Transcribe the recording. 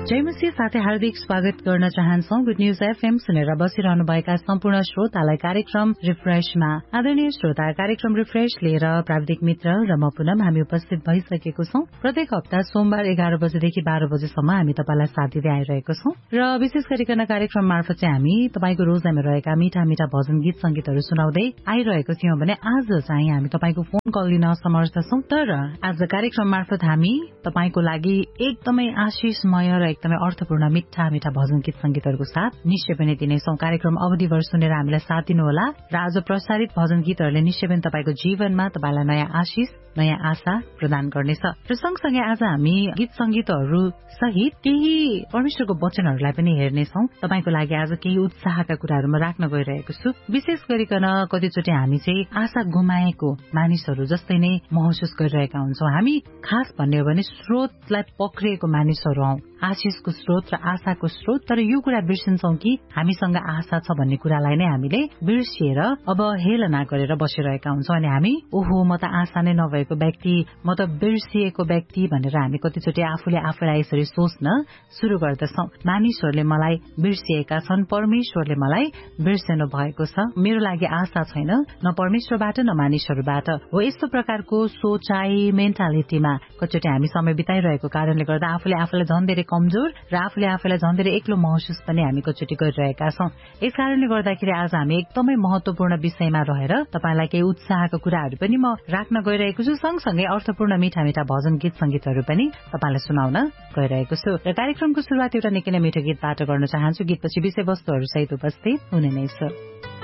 जय मसीह साथै हार्दिक स्वागत गर्न चाहन्छौ। गुड न्यूज एफएम सुनेर बसिरहनुभएका सम्पूर्ण श्रोतालाई कार्यक्रम रिफ्रेशमा आदरणीय श्रोता, कार्यक्रम रिफ्रेश लिएर प्राविधिक मित्र र म पुनम हामी उपस्थित भइसकेको छौं। प्रत्येक हप्ता सोमबार 11 बजेदेखि 12 बजेसम्म हामी तपाईलाई साथ दिँदै आइरहेको छौं र विशेष गरिकन कार्यक्रम मार्फत चाहिँ हामी तपाईको रोजाइमा रहेका मीठा मीठा भजन गीत संगीतहरू सुनाउँदै आइरहेको थियौं भने आज चाहिँ हामी तपाईको फोन कल लिन समर्थ छौं। तर आज कार्यक्रम मार्फत हामी तपाईको लागि एकदमै आशिषमय र एकदमै अर्थपूर्ण मीठा मीठा भजन गीत संगीतहरूको साथ निश्चय पनि दिनेछौं। कार्यक्रम अवधिभर सुनेर हामीलाई साथ दिनुहोला र आज प्रसारित भजन गीतहरूले निश्चय पनि तपाईको जीवनमा तपाईलाई नयाँ आशिष नयाँ आशा प्रदान गर्नेछ। र सँगसँगै आज हामी गीत संगीतहरू सहित केही परमेश्वरको वचनहरूलाई पनि हेर्नेछौं। तपाईको लागि आज केही उत्साहका कुराहरू म राख्न गइरहेको छु। विशेष गरिकन कतिचोटि हामी चाहिँ आशा गुमाएको मानिसहरू जस्तै नै महसुस गरिरहेका हुन्छौं। हामी खास भन्ने हो भने स्रोतलाई पक्रिएको मानिसहरू हौं, आशिषको स्रोत र आशाको स्रोत। तर यो कुरा बिर्सिन्छौं कि हामीसँग आशा छ भन्ने कुरालाई नै हामीले बिर्सिएर अब हेलना गरेर बसिरहेका हुन्छौं अनि हामी ओहो म त आशा नै नभएको व्यक्ति, म त बिर्सिएको व्यक्ति भनेर हामी कतिचोटि आफूले आफूलाई यसरी सोच्न शुरू गर्दछौं। मानिसहरूले मलाई बिर्सिएका छन्, परमेश्वरले मलाई बिर्सिनु भएको छ, मेरो लागि आशा छैन न परमेश्वरबाट न मानिसहरूबाट। हो यस्तो प्रकारको सोचाइ मेन्टालिटीमा कतिचोटि हामी समय बिताइरहेको कारणले गर्दा आफूले आफूलाई झन् धेरै कमजोर र आफूले आफूलाई झन् धेरै एक्लो महसुस पनि हामी कतिचोटि गरिरहेका छौं। यस कारणले गर्दाखेरि आज हामी एकदमै महत्वपूर्ण विषयमा रहेर तपाईलाई केही उत्साहको कुराहरू पनि म राख्न गइरहेको छु। सँगसँगै अर्थपूर्ण मीठा मीठा भजन गीत संगीतहरू पनि तपाईलाई सुनाउन गइरहेको छु। र कार्यक्रमको शुरुआत एउटा निकै नै मिठो गीतबाट गर्न चाहन्छु। गीतपछि विषयवस्तुहरू सहित उपस्थित हुने नै छ।